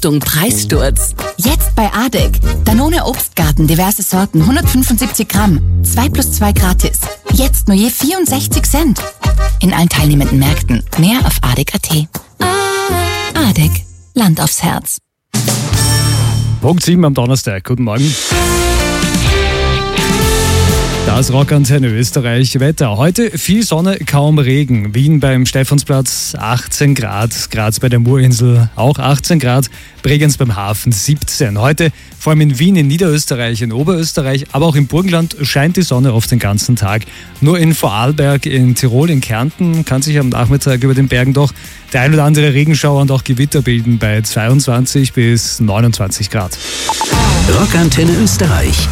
Achtung, Preissturz. Jetzt bei ADEC. Danone Obstgarten, diverse Sorten, 175 Gramm. 2+2 gratis. Jetzt nur je 64 Cent. In allen teilnehmenden Märkten. Mehr auf adec.at. ADEC. Land aufs Herz. Punkt 7 am Donnerstag. Guten Morgen. Das Rockantenne Österreich Wetter. Heute viel Sonne, kaum Regen. Wien beim Stephansplatz 18 Grad, Graz bei der Murinsel auch 18 Grad, Bregenz beim Hafen 17. Heute vor allem in Wien, in Niederösterreich, in Oberösterreich, aber auch im Burgenland scheint die Sonne oft den ganzen Tag. Nur in Vorarlberg, in Tirol, in Kärnten kann sich am Nachmittag über den Bergen doch der ein oder andere Regenschauer und auch Gewitter bilden bei 22 bis 29 Grad. Rockantenne Österreich.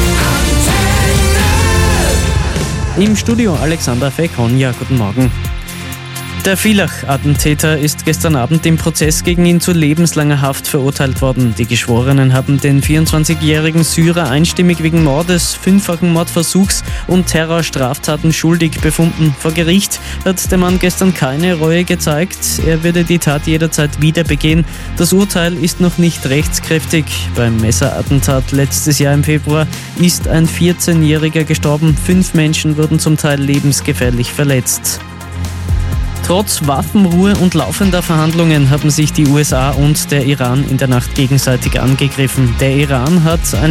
Im Studio Alexander Fekon, ja, guten Morgen. Der Villach-Attentäter ist gestern Abend im Prozess gegen ihn zu lebenslanger Haft verurteilt worden. Die Geschworenen haben den 24-jährigen Syrer einstimmig wegen Mordes, 5-fachen Mordversuchs und Terrorstraftaten schuldig befunden. Vor Gericht hat der Mann gestern keine Reue gezeigt. Er würde die Tat jederzeit wieder begehen. Das Urteil ist noch nicht rechtskräftig. Beim Messerattentat letztes Jahr im Februar ist ein 14-Jähriger gestorben. 5 Menschen wurden zum Teil lebensgefährlich verletzt. Trotz Waffenruhe und laufender Verhandlungen haben sich die USA und der Iran in der Nacht gegenseitig angegriffen. Der Iran hat